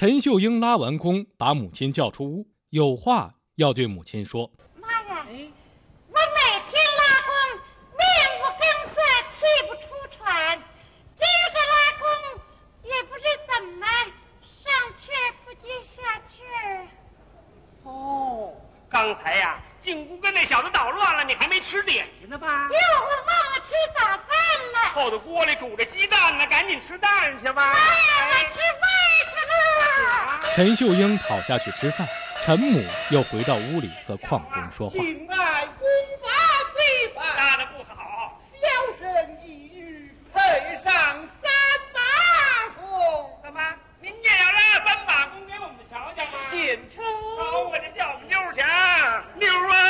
陈秀英拉完弓，把母亲叫出屋，有话要对母亲说。 妈呀，我每天拉弓，面无更色，气不出喘。今儿个拉弓，也不知怎么上气儿不接下气儿。 哦，刚才呀，进屋跟那小子捣乱了，你还没吃点心呢吧？ 哟，我忘了吃早饭了。 后头锅里煮着鸡蛋呢，赶紧吃蛋去吧。 妈呀，我吃饭去了。 陈秀英跑下去吃饭，陈母又回到屋里和邝中说话。 敬爱功法非凡， 拉得不好， 小生一语配上3把弓。 怎么？您也要拉3把弓给我们瞧瞧吗？ 献丑。 好，我就叫我们妞儿去啊，妞儿啊！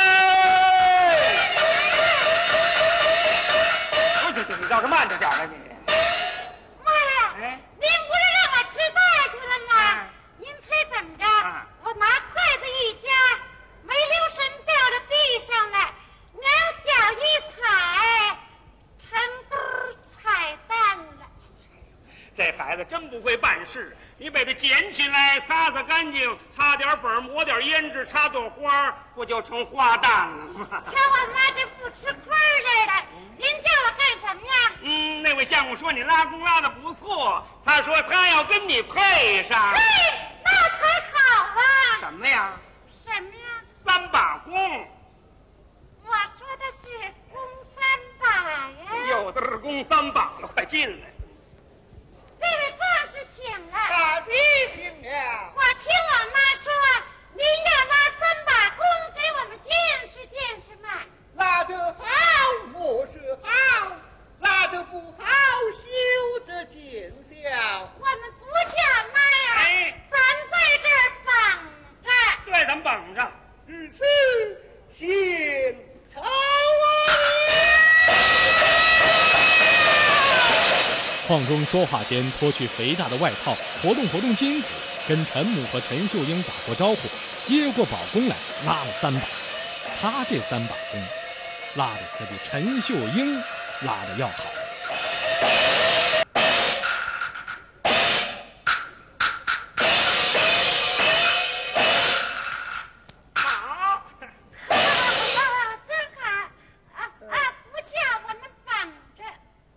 你倒是慢着点啊你。 妈呀，您不是让我吃饭去了吗？您猜怎么着？我拿筷子一夹，没留神掉到地上了，娘脚一踩，成堆踩蛋了。 这孩子真不会办事，你把它捡起来，擦擦干净，擦点粉，抹点胭脂，插朵花，不就成花旦了吗？ 瞧我妈这不吃亏似的，您叫我干什么呀？ 那位相公说你拉弓拉得不错，他说他要跟你配上。 嘿，那才好啊！ 什么呀什么呀 ？3把弓。 我说的是弓3把呀。 有的是弓3把了，快进来。 这位壮士请了。 大吉请了。 我听我妈说，您要拉3把弓给我们见识见识嘛。 拉得好，莫是好；拉得不好，休得见笑。 我们不叫妈呀，咱在这儿绑着。 对，咱们绑着。 如此，献丑啊！ 邝中说话间脱去肥大的外套，活动活动筋骨，跟陈母和陈秀英打过招呼，接过宝弓来拉了3把。他这3把弓拉的可比陈秀英拉的要好。 好， 真好不叫我们绑着。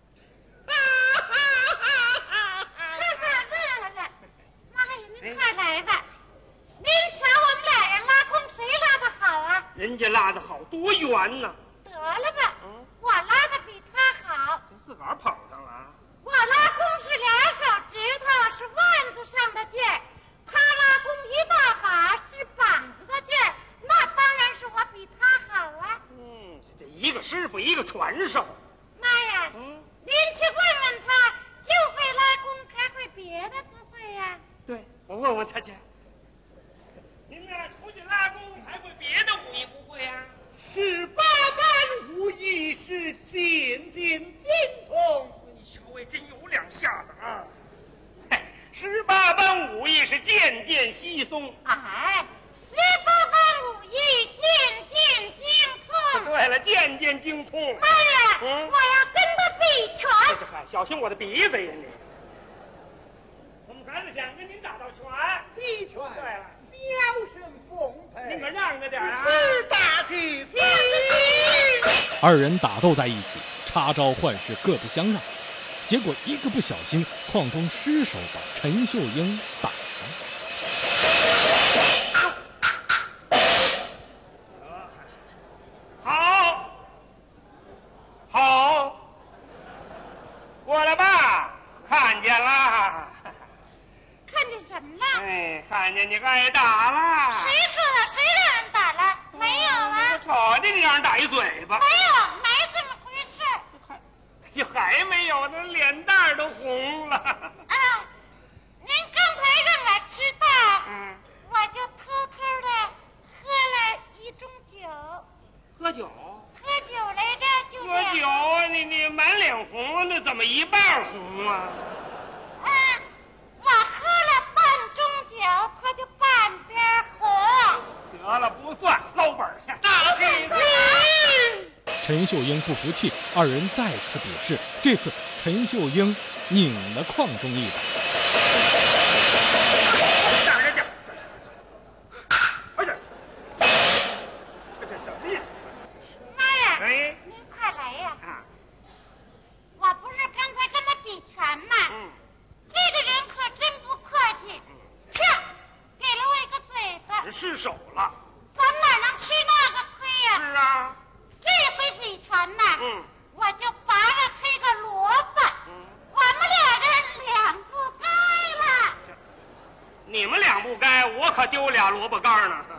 乐了，妈呀，您快来吧。您瞧我们俩人拉弓，谁拉得好啊？ 人家拉得好，多圆呢。 得了吧，我拉的比他好。 自个儿捧上了。 我拉弓是2手指头，是腕子上的劲儿；他拉弓1大把，是膀子的劲儿。那当然是我比他好啊。 这一个师傅一个传授。 妈呀，您去问问他，就会拉弓，还会别的不会呀？ 对，我问问他去。您呢，出去拉弓还会别的武艺不会呀 18般武艺是渐渐精通。 你稍微真有2下子啊！18般武艺是渐渐稀松。 哎，18般武艺渐渐精通。 对了，渐渐精通。 妈呀，我要跟他比拳。 小心我的鼻子呀你！我们孩子想跟您打道拳。 比拳。 对了， 小生奉陪。 你可让着点啊！ 是大吉子。 2人打斗在一起，插招换式，各不相让。结果一个不小心，邝中失手把陈秀英打了。 好，过来吧，看见了。 看见什么了？ 看见你挨打了。 谁说的？谁让人打了？没有啊。 瞅见你让人打一嘴巴。 没有，没这么回事。 还没有呢，脸蛋都红了。 您刚才让我吃饭，我就偷偷的喝了1盅酒。 喝酒？ 喝酒来着，就喝酒啊！你满脸红，那怎么一半红啊？ 我喝了半盅酒，他就半边红。 得了，不算，捞本去。 大吉子。 陈秀英不服气，2人再次比试。这次陈秀英拧了邝中一把。 手了。 咱哪能吃那个亏呀？ 是啊。 这回比拳呐，我就拔了他个萝卜。我们俩人两不该了。 你们俩不该，我可丢俩萝卜干呢。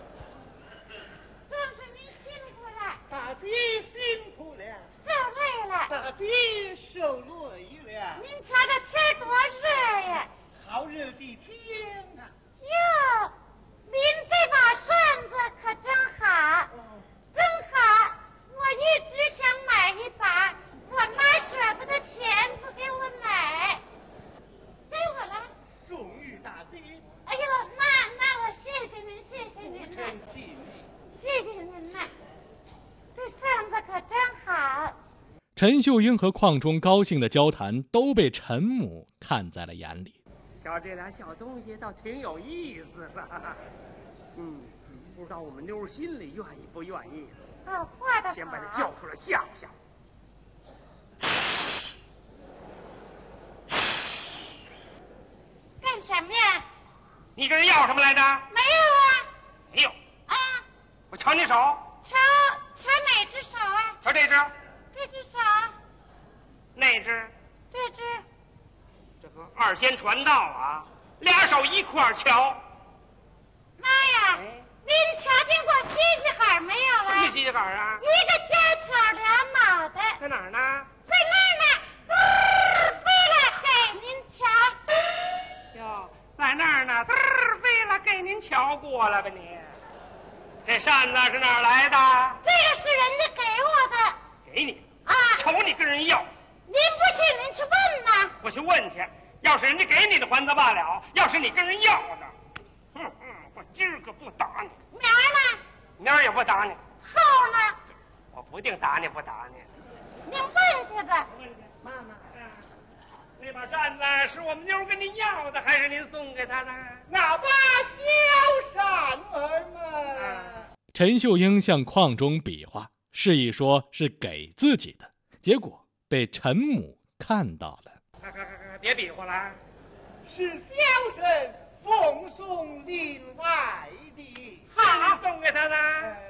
正是您辛苦了。 大姐辛苦了。 受累了。 大姐受累了。 您瞧这天多热呀！ 好热的天啊！ 哟，您这把扇子可真好，真好！我一直想买一把，我妈舍不得钱不给我买，给我了。 送与大姐。 哎呦，那我谢谢您，谢谢您呐，谢谢您呐，这扇子可真好。 陈秀英和邝忠高兴的交谈都被陈母看在了眼里。 瞧这俩小东西倒挺有意思的。不知道我们妞儿心里愿意不愿意。 画的好。 先把他叫出来吓唬吓唬。 干什么呀？ 你跟人要什么来着？ 没有啊。 没有。 啊。 我瞧你手。 瞧哪只手啊？ 瞧这只。 这只手。 那只。 这只。 这个二仙传道啊，俩手一块儿瞧。 妈呀！您瞧见过西西海没有啊？ 什么西西海啊？ 一个尖挑俩脑袋。 在哪儿呢？ 在那儿呢。飞了给您瞧。 哟，在那儿呢。飞了给您瞧过了吧你？这扇子是哪儿来的？ 这个是人家给我的。 给你啊？ 瞅你跟人要。 您不信您去问呐。 我去问去，要是人家给你的还则罢了，要是你跟人要的，我今儿可不打你。 明儿呢？ 明儿也不打你。 后呢？ 我不定打你不打你。 您问去吧。 问去，妈妈。那把扇子是我们妞跟您要的，还是您送给她的？ 那把小扇儿嘛。 陈秀英向邝忠比划，示意说是给自己的，结果被陈母看到了。 别比划了， 是小生奉送另外的。 好，送给他的。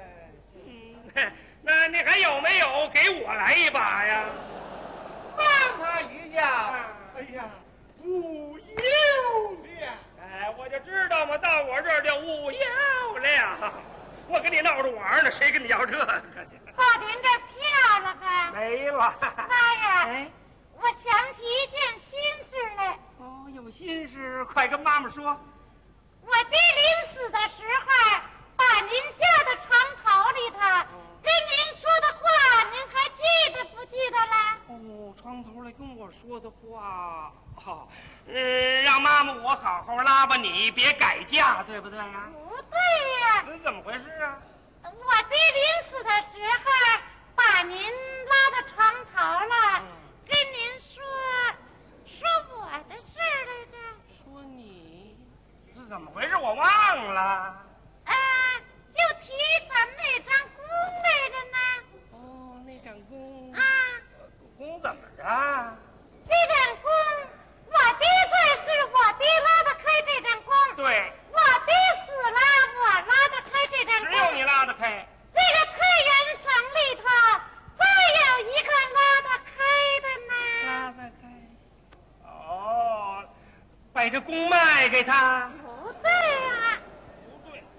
那你还有没有给我来一把呀？ 妈妈一样。哎呀，无有了。 我就知道嘛，到我这儿就无有了。我跟你闹着玩呢，谁跟你要这个去？ 把您这票了吧？ 没了。 妈呀！我想起一件心事来。 有心事，快跟妈妈说。 我爹临死的时候，把您叫到床头里头，跟您说的话，您还记得不记得了？ 床头里跟我说的话，让妈妈我好好拉吧你，别改嫁，对不对呀？ 不对呀。 怎么回事啊？ 我爹临死的时候，把您拉到床头了，跟您说我的事儿来着。 说你是怎么回事？我忘了。 就提咱们那张弓来着呢。 那张弓。弓怎么着？ 这张弓，我爹在世，我爹拉得开这张弓。 对。 我爹死了，我拉得开这张弓。 只有你拉得开。 这个太原省里头，再有一个拉得开的呢。 拉得开。把这弓卖给他。 不对啊。 不对。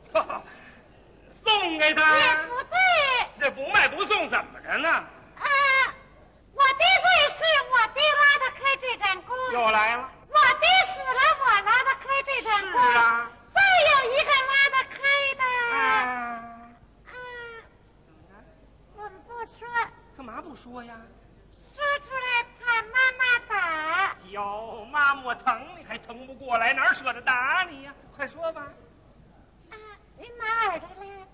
送给他。 也不对。 这不卖不送怎么着呢？ 我爹在世，我爹拉得开这张弓。 又来了。 我爹死了，我拉得开这张弓。 是啊。 再有一个拉得开的。我们不说。 干嘛不说呀？ 说出来怕妈妈打。 哟，妈妈我疼你还疼不过来，哪舍得打你呀？快说吧。 您拿耳朵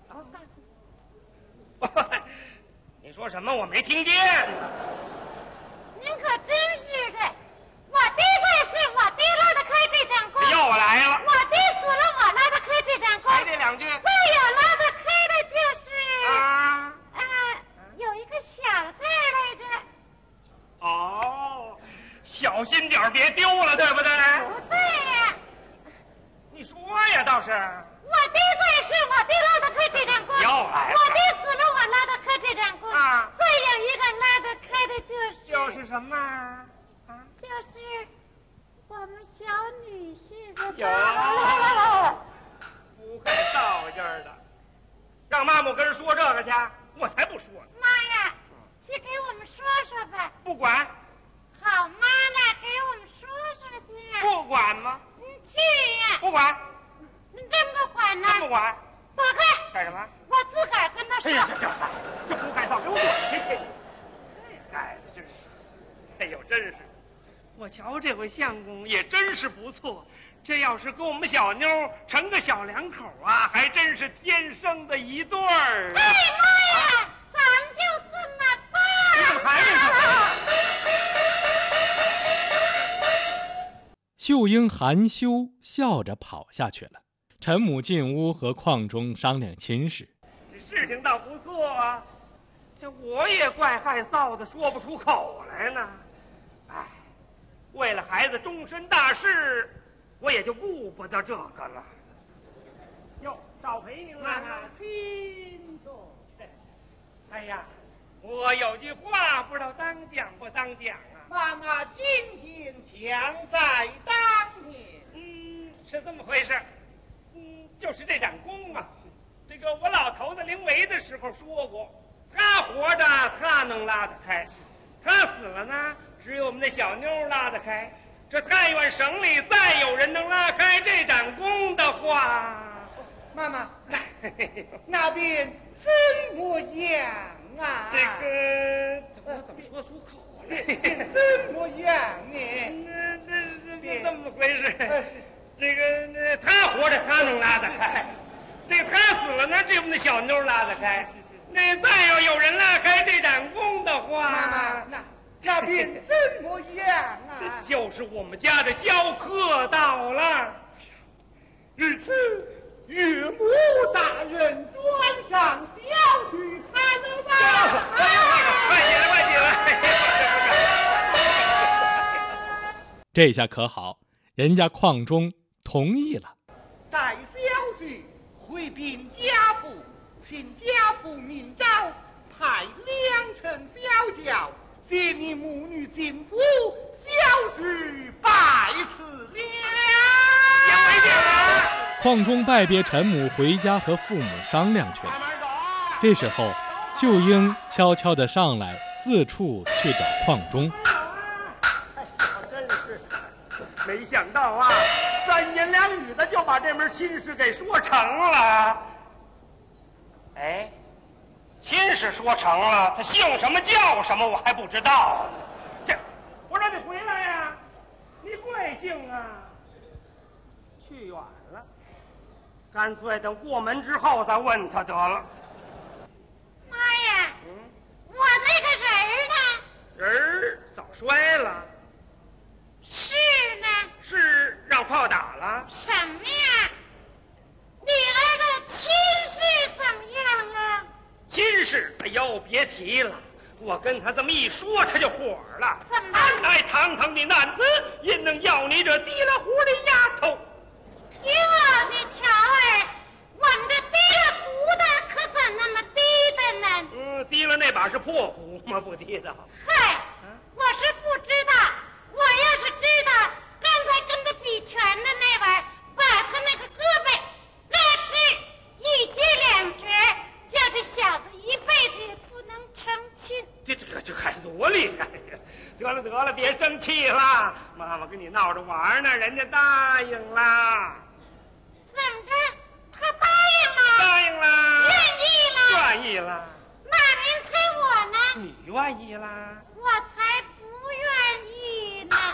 来。你说什么？我没听见。 您可真是的，我爹在世，我爹拉得开这张弓。 又来了。 我爹死了，我拉得开这张弓。 还这两句。 再有拉得开的就是。有一个小字来着。 小心点别丢了，对不对？ 不对呀。 你说呀，倒是。 我爹有，不会道家的，让妈妈跟人说这个去，我才不说呢。 妈呀，去给我们说说呗。 不管。 好妈呢，给我们说说去。 不管吗？ 你去呀。 不管。 你真不管呢？ 真不管。 走开。 干什么？ 我自个儿跟他说。 哎呀，这胡改造给我滚去！这孩子真是，哎呦，真是。我瞧这回相公也真是不错，这要是跟我们小妞成个小两口啊，还真是天生的一对儿。 哎妈呀，咱们就这么办。 你怎么还没说？ 秀英含羞笑着跑下去了。陈母进屋和邝忠商量亲事。 这事情倒不错啊，这我也怪害臊的，说不出口来呢。哎。为了孩子终身大事，我也就顾不得这个了。哟，少陪您了。 请坐。 哎呀，我有句话不知道当讲不当讲啊。 妈妈今天强在当年。 是这么回事。就是这展功啊，这个我老头子临危的时候说过，他活着他能拉得开，他死了呢。只有我们那小妞拉得开，这太原省里再有人能拉开这盏弓的话， 妈妈，那边怎么样啊？ 这个我怎么说出口来？ 怎么样呢？ 这这么回事？这个他活着他能拉得开，这个他死了呢，只有我们那小妞拉得开。那再要有人拉开这盏弓的话， 妈妈那边怎么样啊？ 就是我们家的教课到了。 日此岳母大人转上小去看了吧？ 快起来，快起来！ 这下可好，人家邝忠同意了。 待小婿回禀家父，请家父明诏派2乘小轿。接你母女进府，小婿拜辞了。 邝忠拜别陈母，回家和父母商量去了。这时候，秀英悄悄地上来，四处去找邝忠。 真是没想到啊，3言2语的就把这门亲事给说成了。哎。亲事说成了，他姓什么叫什么我还不知道。这，我让你回来呀，你贵姓啊？去远了，干脆等过门之后再问他得了。 妈呀，我那个人呢？ 人早摔了。 是呢？ 是让炮打了。 什么呀？女儿的亲事怎么样啊？ 亲事，哎呦，别提了！我跟他这么一说，他就火了。 怎么？ 安乃堂堂的男子，因能要你这低了胡的丫头？ 哟，你瞧哎，我们这低了胡的可怎那么低的呢？ 低了那把是破胡吗？不低的。 嗨，我是不知道。我要是知道，刚才跟他比拳的那位，把他那个胳膊拉直一截2折。叫这小子一辈子也不能成亲。 这还多厉害呀！得了，别生气了，妈妈跟你闹着玩呢，人家答应了。 怎么着？他答应了？ 答应了。 愿意了？ 愿意了。 那您猜我呢？ 你愿意啦？ 我才不愿意呢。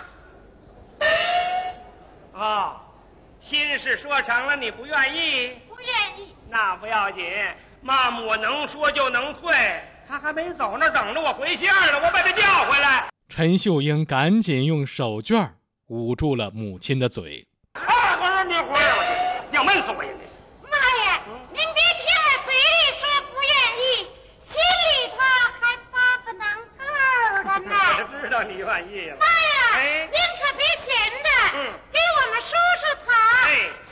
哦，亲事说成了，你不愿意？ 不愿意。 那不要紧。妈妈，我能说就能退，他还没走那等着我回信儿呢，我把他叫回来。 陈秀英赶紧用手绢捂住了母亲的嘴。 我你回来，要闷死我呀！ 妈呀，您别听我嘴里说不愿意，心里头还发个能够的呢。 我知道你愿意了。 妈呀， 哎， 您可别闲的，给我们梳梳草，